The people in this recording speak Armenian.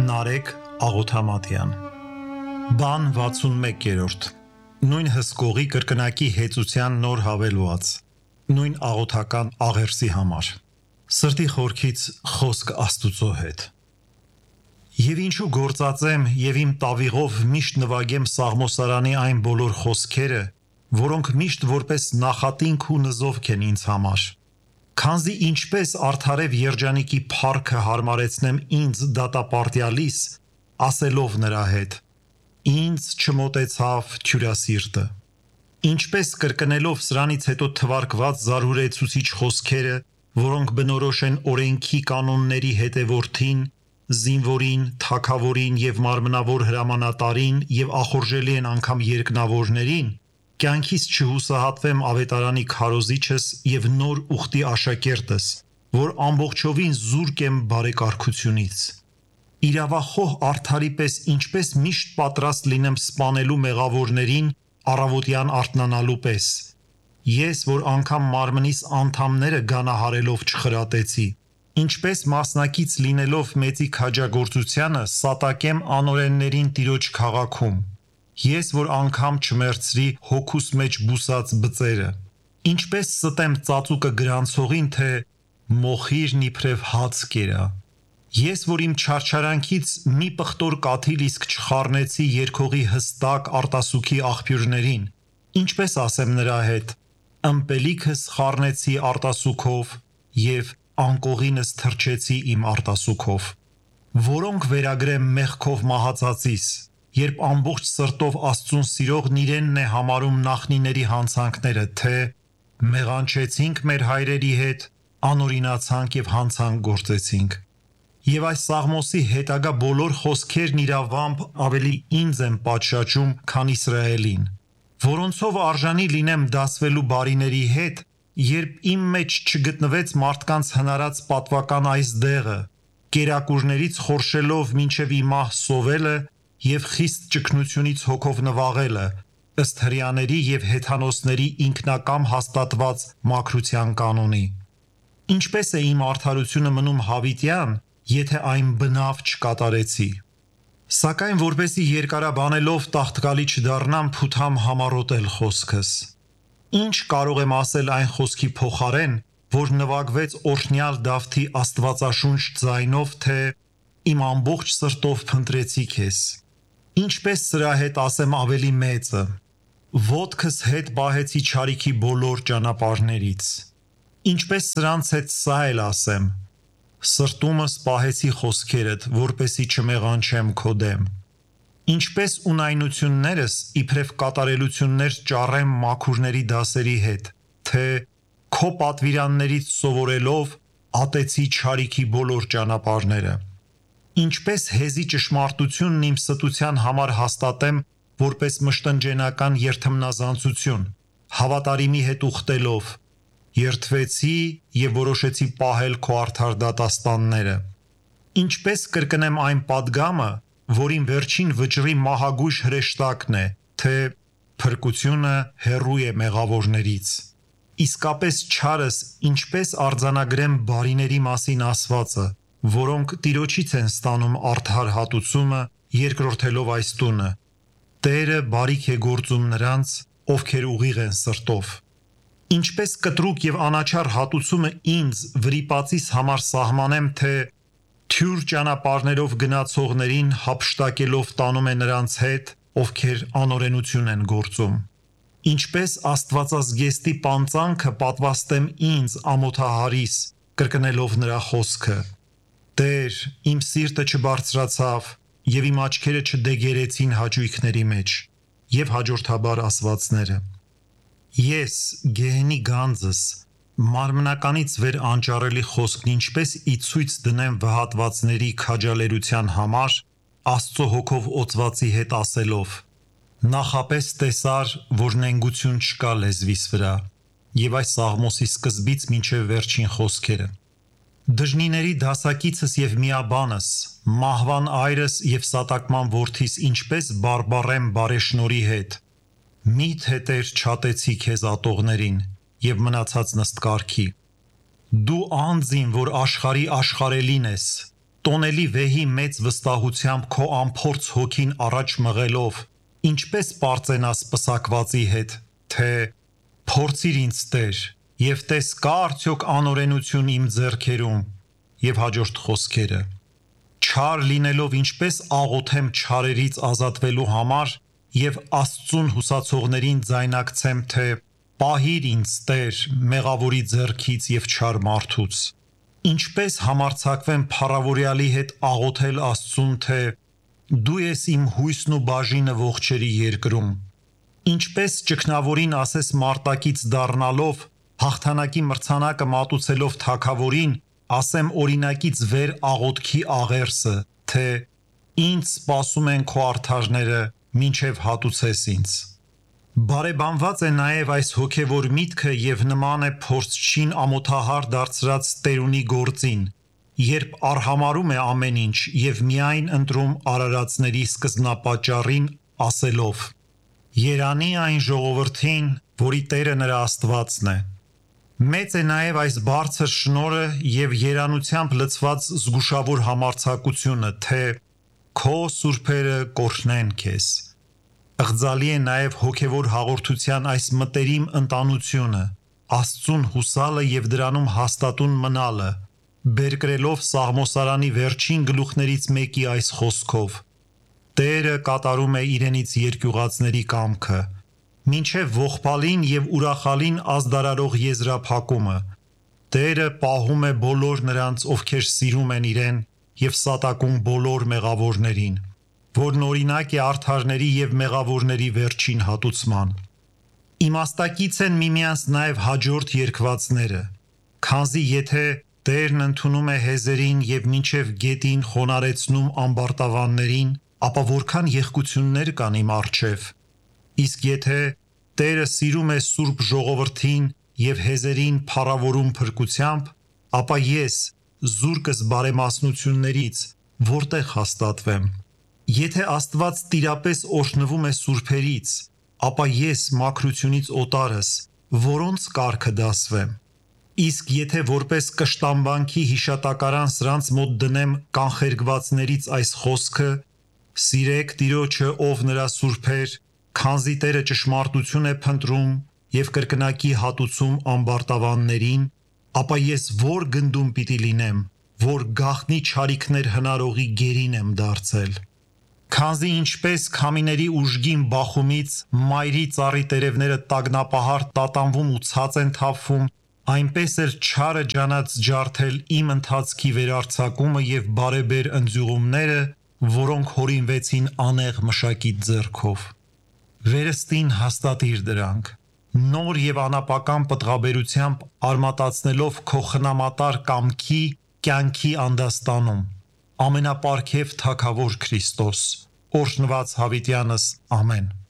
Նարեկ Աղոթամատյան Բան 61-րդ Նույն հսկողի կրկնակի հեծության նոր հավելված Նույն աղոթական աղերսի համար Սրտի խորքից խոսք Աստուծո հետ Եվ ինչու գործածեմ և իմ տավիղով միշտ նվագեմ Սաղմոսարանի այն բոլոր խոսքերը, որոնք միշտ որպես նախատինք ու նզովք են ինձ համար Քանզի ինչպես արդարև երջանիկի փառքը հարմարեցնեմ ինձ դատապարտյալիս, ասելով նրա հետ. Ինձ չմոտեցավ թյուրասիրտը։ Ինչպես կրկնելով սրանից հետո թվարկված զարհուրեցուցիչ խոսքերը, որոնք բնորոշ են օրենքի կանոնների հետևորդին, զինվորին, թագավորին և մարմնավոր հրամանատարին և ախորժելի են անգամ երկնավորներին, կյանքից չհուսահատվեմ ավետարանի քարոզիչս և նոր ուխտի աշակերտս, որ ամբողջովին զուրկ եմ բարեկարգությունից։ Իրավախոհ արդարի պես ինչպես միշտ պատրաստ լինեմ սպանելու մեղավորներին առավոտյան արթնանալու պես։ Ես, որ անգամ մարմնիս անդամները գանահարելով չխրատեցի, ինչպես մասնակից լինելով մեծի քաջագործությանը սատակեմ անօրեններին Տիրոջ քաղաքում։ Ես, որ անգամ չմերցրի հոգուս մեջ բուսած բծերը, ինչպես ստեմ ծածուկը գրանցողին, թե մոխիրն իբրև հաց կերա։ Ես, որ իմ չարչարանքից մի պղտոր կաթիլ իսկ չխառնեցի երկողի հստակ արտասուքի աղբյուրներին, ինչպես ասեմ նրա հետ. ըմպելիքս խառնեցի արտասուքով և անկողինս թրջեցի իմ արտասուքով, որոնք վերագրեմ մեղքով մահացածիս, երբ ամբողջ սրտով Աստծուն սիրողն իրենն է համարում նախնիների հանցանքները, թե մեղանչեցինք մեր հայրերի հետ, անօրինացանք և հանցանք գործեցինք։ Եվ այս Սաղմոսի հետագա բոլոր խոսքերն իրավամբ ավելի ինձ են պատշաճում, քան Իսրայելին, որոնցով արժանի լինեմ դասվելու բարիների հետ, երբ իմ մեջ չգտնվեց մարդկանց հնարած պատվական այս դեղը, կերակուրներից խորշելով մինչև իմահ սովելը և խիստ ճգնությունից հոգով նվաղելը, ըստ հրեաների և հեթանոսների ինքնակամ հաստատված մաքրության կանոնի։ Ինչպես է իմ արդարությունը մնում հավիտյան, եթե այն բնավ չկատարեցի։ Սակայն որպեսզի երկարաբանելով տաղտկալի չդառնամ, փութամ համառոտել խոսքս։ Ինչ կարող եմ ասել այն խոսքի փոխարեն, որ նվագվեց օրհնյալ Դավթի աստվածաշունչ ձայնով, թե «Իմ ամբողջ սրտով փնտրեցի քեզ»։ Ինչպես սրա հետ ասեմ ավելի մեծը. ոտքս հետ պահեցի չարիքի բոլոր ճանապարհներից։ Ինչպես սրանց հետ սա էլ ասեմ. սրտումս պահեցի խոսքերդ, որպեսզի չմեղանչեմ քո դեմ։ Ինչպես ունայնություններս իբրև կատարելություններ ճառեմ մաքուրների դասերի հետ, թե քո պատվիրաններից սովորելով ատեցի չարիքի բոլոր ճանապարհները։ Ինչպես հեզի ճշմարտությունն իմ ստության համար հաստատեմ որպես մշտնջենական երթմնազանցություն, հավատարիմի հետ ուխտելով, երդվեցի և որոշեցի պահել քո արդար դատաստանները։ Ինչպես կրկնեմ այն պատգամը, որին վերջին վճռի մահագույժ հրեշտակն է, թե փրկությունը հեռու է մեղավորներից։ Իսկապես չարս ինչպես արձանագրեմ բարիների մասին ասվածը, որոնք Տիրոջից են ստանում արդար հատուցումը, երկրորդելով այս տունը. Տերը բարիք է գործում նրանց, ովքեր ուղիղ են սրտով։ Ինչպես կտրուկ և անաչառ հատուցումը ինձ վրիպածիս համար սահմանեմ, թե թյուր ճանապարհներով գնացողներին հափշտակելով տանում է նրանց հետ, ովքեր անօրենություն են գործում։ Ինչպես աստվածազգեստի պանծանքը պատվաստեմ ինձ ամոթահարիս, կրկնելով նրա խոսքը. Տեր, իմ սիրտը չբարձրացավ և իմ աչքերը չդեգերեցին հաճույքների մեջ, և հաջորդաբար ասվածները։ Ես, գեհենի գանձս, մարմնականից վեր անճառելի խոսքն ինչպես ի ցույց դնեմ վհատվածների քաջալերության համար, Աստծո հոգով օծվածի հետ ասելով. նախապես տեսար, որ նենգություն չկա լեզվիս վրա, և այս Սաղմոսի սկզբից մինչև վերջին խոսքերը։ Դժնիների դասակիցս և միաբանս, մահվան այրս և սատակման որդիս ինչպես բարբառեմ բարեշնորի հետ։ Մի՞թե Տեր չատեցի քեզ ատողներին և մնացած նստկարգի։ Դու անձին, որ աշխարհի աշխարհելին ես, տոնելի վեհի մեծ վստահությամբ քո ամփորձ հոգին առաջ մղելով, ինչպես պարծենաս պսակվածի հետ, թե փորձիր ինձ Տեր, եւ տես կա արդյոք անօրենություն իմ ձեռքերում, եւ հաջորդ խոսքերը. չար լինելով ինչպես աղոթեմ չարերից ազատվելու համար եւ Աստծուն հուսացողներին ձայնակցեմ, թե պահիր ինձ Տեր մեղավորի ձեռքից եւ չար մարդուց, ինչպես համարձակվեմ փառավորյալի հետ աղոթել Աստծուն, թե դու ես իմ հույսն ու բաժինը ողջերի երկրում, ինչպես ճգնավորին ասես մարտակից դառնալով, հաղթանակի մրցանակը մատուցելով թագավորին, ասեմ օրինակից վեր աղոթքի աղերսը, թե ինձ սպասում են քո արդարները, մինչև հատուցես ինձ։ Բարեբանված է նաև այս հոգևոր միտքը եւ նման է փորձչին ամոթահար դարձրած տերունի գործին, երբ արհամարում է ամեն ինչ եւ միայն ընտրում արարածների սկզբնապատճառին, ասելով. Երանի այն ժողովրդին, որի Տերը նրա Աստվածն է։ Մեծ է նաև այս բարձր շնորհը եւ երանությամբ լցված զգուշավոր համարձակությունը, թե քո սուրբերը կօրհնեն քեզ։ Ըղձալի է նաև հոգևոր հաղորդության այս մտերիմ ընտանությունը, Աստծուն հուսալը եւ դրանում հաստատուն մնալը, բերկրելով Սաղմոսարանի վերջին գլուխներից մեկի այս խոսքով. Տերը կատարում է իրենից երկյուղածների կամքը, մինչև ողբալին եւ ուրախալին ազդարարող եզրափակումը, Տերը պահում է բոլոր նրանց, ովքեր սիրում են իրեն եւ սատակում բոլոր մեղավորներին, որն օրինակ է արդարների եւ մեղավորների վերջին հատուցման։ Իմաստակից են միմյանց նաև հաջորդ երկվածները, քանզի եթե Տերն ընդունում է հեզերին եւ մինչև գետին խոնարեցնում ամբարտավաններին, ապա որքան եղկություններ կան իմ առջև։ Իսկ եթե Տերը սիրում է Սուրբ ժողովրդին եւ հեզերին փառավորում փրկությամբ, ապա ես զուրկս բարեմասնություններից որտեղ հաստատվեմ։ Եթե Աստված տիրապես օրհնվում է սուրբերից, ապա ես մաքրությունից օտարս, որոնց կարգը դասվեմ։ Իսկ եթե որպես կշտամբանքի հիշատակարան սրանց մոտ դնեմ կանխերգվածներից այս խոսքը, սիրեք Տիրոջը, ով նրա սուրբեր, քանզի Տերը ճշմարտություն է փնտրում եւ կրկնակի հատուցում ամբարտավաններին, ապա ես որ գնդում պիտի լինեմ, որ գաղտնի չարիքներ հնարողի գերին եմ դարձել։ Քանզի ինչպես քամիների ուժգին բախումից մայրի ծառի տերևները տագնապահար տատանվում ու ցած են թափվում, այնպես էլ չարը ջանած ջարդել իմ ընթացքի վերարձակումը եւ բարեբեր ընձյուղումները, որոնք հորինվեցին անեղ մշակի ձեռքով։ Վերստին հաստատիր դրանք, նոր եւ անապական պտղաբերությամբ արմատացնելով քո խնամատար կամքի կյանքի անդաստանում, ամենապարքև թագավոր Քրիստոս, օրհնված հավիտյանս, ամեն։